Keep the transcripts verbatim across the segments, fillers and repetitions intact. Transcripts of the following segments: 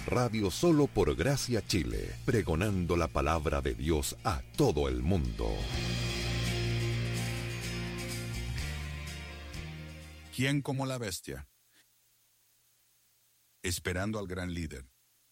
Radio Solo por Gracia Chile, pregonando la palabra de Dios a todo el mundo. ¿Quién como la bestia? Esperando al gran líder.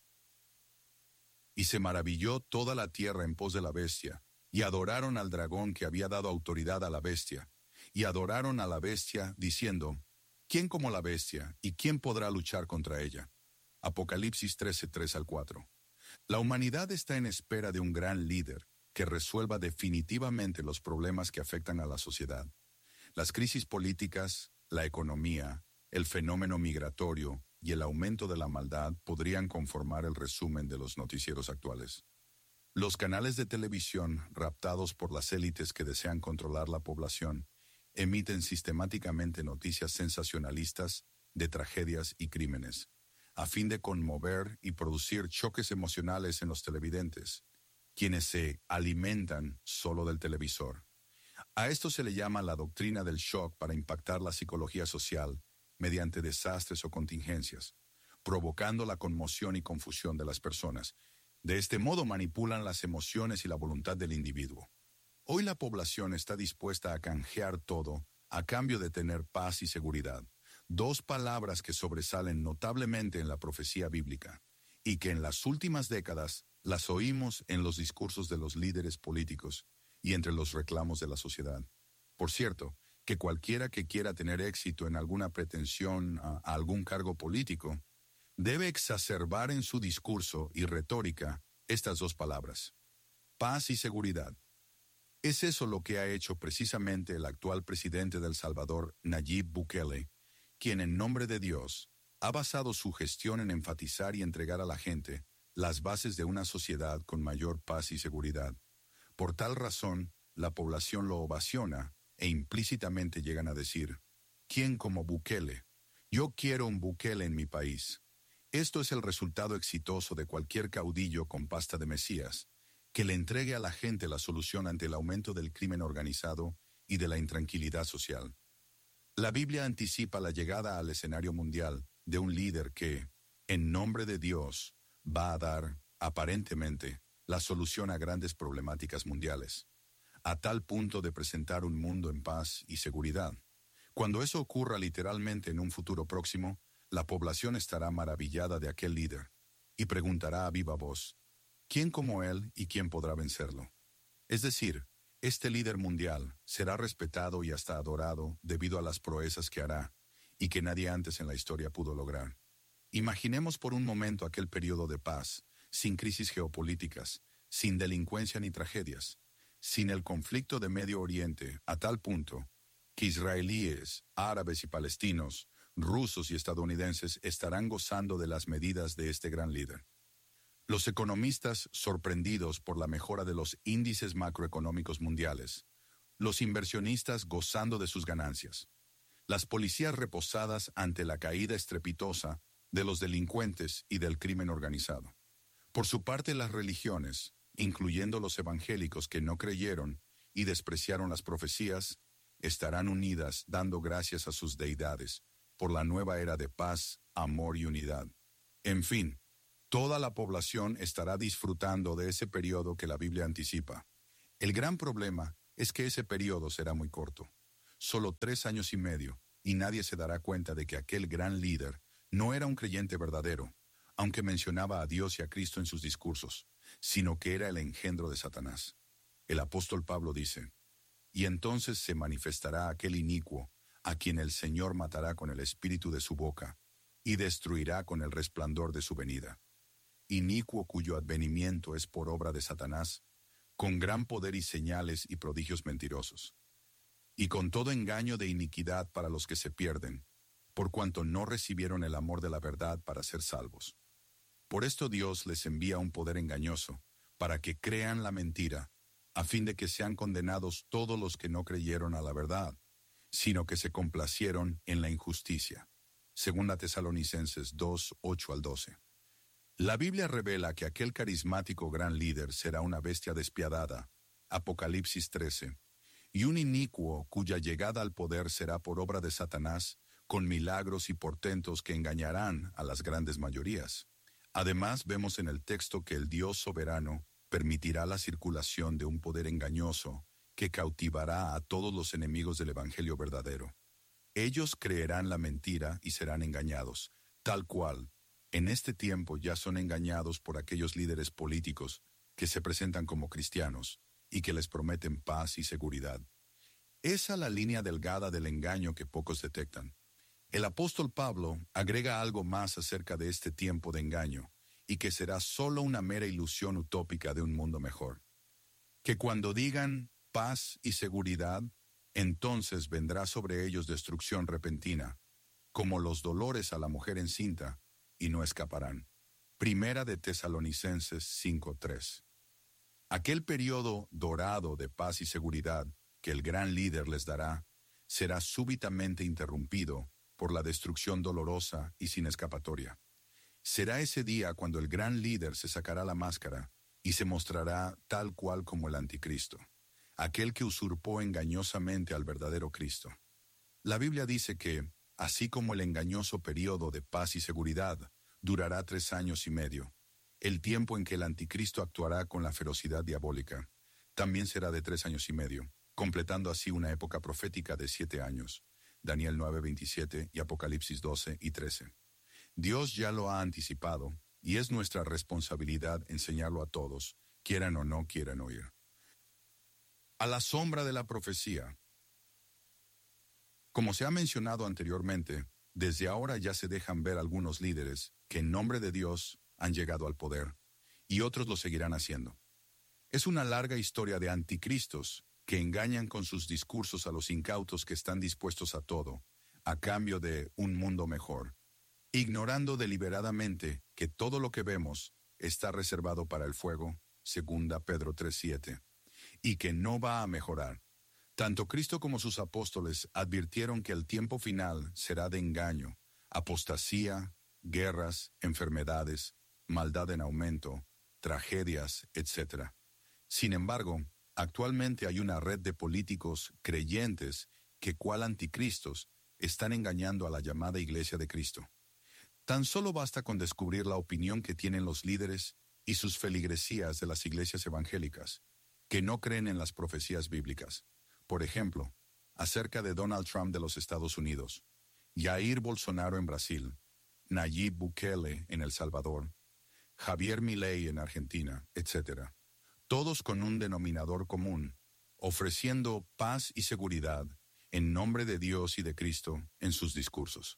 Y se maravilló toda la tierra en pos de la bestia, y adoraron al dragón que había dado autoridad a la bestia, y adoraron a la bestia, diciendo, ¿quién como la bestia, y quién podrá luchar contra ella? Apocalipsis trece, tres al cuatro. La humanidad está en espera de un gran líder que resuelva definitivamente los problemas que afectan a la sociedad. Las crisis políticas, la economía, el fenómeno migratorio y el aumento de la maldad podrían conformar el resumen de los noticieros actuales. Los canales de televisión, raptados por las élites que desean controlar la población, emiten sistemáticamente noticias sensacionalistas de tragedias y crímenes, a fin de conmover y producir choques emocionales en los televidentes, quienes se alimentan solo del televisor. A esto se le llama la doctrina del shock para impactar la psicología social mediante desastres o contingencias, provocando la conmoción y confusión de las personas. De este modo manipulan las emociones y la voluntad del individuo. Hoy la población está dispuesta a canjear todo a cambio de tener paz y seguridad, dos palabras que sobresalen notablemente en la profecía bíblica y que en las últimas décadas las oímos en los discursos de los líderes políticos y entre los reclamos de la sociedad. Por cierto, que cualquiera que quiera tener éxito en alguna pretensión a, a algún cargo político debe exacerbar en su discurso y retórica estas dos palabras: paz y seguridad. Es eso lo que ha hecho precisamente el actual presidente de El Salvador, Nayib Bukele, quien en nombre de Dios ha basado su gestión en enfatizar y entregar a la gente las bases de una sociedad con mayor paz y seguridad. Por tal razón, la población lo ovaciona e implícitamente llegan a decir, ¿quién como Bukele? Yo quiero un Bukele en mi país. Esto es el resultado exitoso de cualquier caudillo con pasta de Mesías, que le entregue a la gente la solución ante el aumento del crimen organizado y de la intranquilidad social. La Biblia anticipa la llegada al escenario mundial de un líder que, en nombre de Dios, va a dar, aparentemente, la solución a grandes problemáticas mundiales, a tal punto de presentar un mundo en paz y seguridad. Cuando eso ocurra literalmente en un futuro próximo, la población estará maravillada de aquel líder y preguntará a viva voz, ¿quién como él y quién podrá vencerlo? Es decir, este líder mundial será respetado y hasta adorado debido a las proezas que hará y que nadie antes en la historia pudo lograr. Imaginemos por un momento aquel periodo de paz, sin crisis geopolíticas, sin delincuencia ni tragedias, sin el conflicto de Medio Oriente, a tal punto que israelíes, árabes y palestinos, rusos y estadounidenses estarán gozando de las medidas de este gran líder. Los economistas sorprendidos por la mejora de los índices macroeconómicos mundiales, los inversionistas gozando de sus ganancias, las policías reposadas ante la caída estrepitosa de los delincuentes y del crimen organizado. Por su parte, las religiones, incluyendo los evangélicos que no creyeron y despreciaron las profecías, estarán unidas dando gracias a sus deidades por la nueva era de paz, amor y unidad. En fin, toda la población estará disfrutando de ese periodo que la Biblia anticipa. El gran problema es que ese periodo será muy corto, solo tres años y medio, y nadie se dará cuenta de que aquel gran líder no era un creyente verdadero, aunque mencionaba a Dios y a Cristo en sus discursos, sino que era el engendro de Satanás. El apóstol Pablo dice, y entonces se manifestará aquel inicuo, a quien el Señor matará con el espíritu de su boca, y destruirá con el resplandor de su venida. Inicuo cuyo advenimiento es por obra de Satanás, con gran poder y señales y prodigios mentirosos, y con todo engaño de iniquidad para los que se pierden, por cuanto no recibieron el amor de la verdad para ser salvos. Por esto Dios les envía un poder engañoso, para que crean la mentira, a fin de que sean condenados todos los que no creyeron a la verdad, sino que se complacieron en la injusticia. Segunda Tesalonicenses dos, ocho al doce. La Biblia revela que aquel carismático gran líder será una bestia despiadada, Apocalipsis trece, y un inicuo cuya llegada al poder será por obra de Satanás, con milagros y portentos que engañarán a las grandes mayorías. Además, vemos en el texto que el Dios soberano permitirá la circulación de un poder engañoso que cautivará a todos los enemigos del Evangelio verdadero. Ellos creerán la mentira y serán engañados, tal cual, en este tiempo ya son engañados por aquellos líderes políticos que se presentan como cristianos y que les prometen paz y seguridad. Esa es la línea delgada del engaño que pocos detectan. El apóstol Pablo agrega algo más acerca de este tiempo de engaño y que será solo una mera ilusión utópica de un mundo mejor. Que cuando digan paz y seguridad, entonces vendrá sobre ellos destrucción repentina, como los dolores a la mujer encinta, y no escaparán. Primera de Tesalonicenses cinco tres. Aquel periodo dorado de paz y seguridad que el gran líder les dará será súbitamente interrumpido por la destrucción dolorosa y sin escapatoria. Será ese día cuando el gran líder se sacará la máscara y se mostrará tal cual como el anticristo, aquel que usurpó engañosamente al verdadero Cristo. La Biblia dice que, así como el engañoso periodo de paz y seguridad durará tres años y medio, el tiempo en que el anticristo actuará con la ferocidad diabólica también será de tres años y medio, completando así una época profética de siete años. Daniel nueve veintisiete y Apocalipsis doce y trece. Dios ya lo ha anticipado y es nuestra responsabilidad enseñarlo a todos, quieran o no quieran oír. A la sombra de la profecía. Como se ha mencionado anteriormente, desde ahora ya se dejan ver algunos líderes que en nombre de Dios han llegado al poder, y otros lo seguirán haciendo. Es una larga historia de anticristos que engañan con sus discursos a los incautos que están dispuestos a todo, a cambio de un mundo mejor, ignorando deliberadamente que todo lo que vemos está reservado para el fuego, segunda Pedro tres siete, y que no va a mejorar. Tanto Cristo como sus apóstoles advirtieron que el tiempo final será de engaño, apostasía, guerras, enfermedades, maldad en aumento, tragedias, etcétera. Sin embargo, actualmente hay una red de políticos creyentes que, cual anticristos, están engañando a la llamada Iglesia de Cristo. Tan solo basta con descubrir la opinión que tienen los líderes y sus feligresías de las iglesias evangélicas, que no creen en las profecías bíblicas. Por ejemplo, acerca de Donald Trump de los Estados Unidos, Jair Bolsonaro en Brasil, Nayib Bukele en El Salvador, Javier Milei en Argentina, etcétera. Todos con un denominador común, ofreciendo paz y seguridad en nombre de Dios y de Cristo en sus discursos.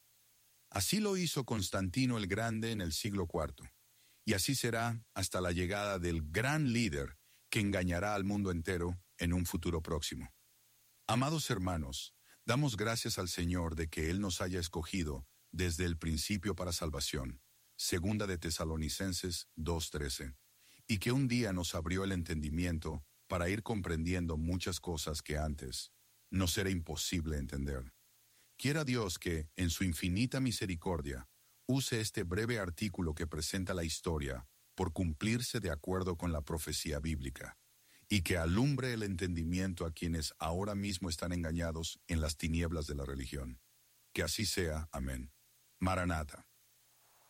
Así lo hizo Constantino el Grande en el siglo cuarto, y así será hasta la llegada del gran líder que engañará al mundo entero en un futuro próximo. Amados hermanos, damos gracias al Señor de que Él nos haya escogido desde el principio para salvación, segunda de Tesalonicenses dos trece, y que un día nos abrió el entendimiento para ir comprendiendo muchas cosas que antes nos era imposible entender. Quiera Dios que, en su infinita misericordia, use este breve artículo que presenta la historia por cumplirse de acuerdo con la profecía bíblica, y que alumbre el entendimiento a quienes ahora mismo están engañados en las tinieblas de la religión. Que así sea. Amén. Maranatha.